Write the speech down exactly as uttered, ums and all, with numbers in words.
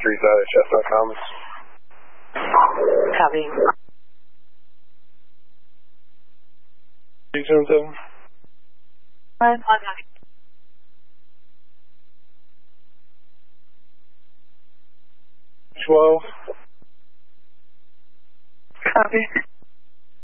freeze out at chest dot com. Copy. three seven seven. Five. twelve. Copy.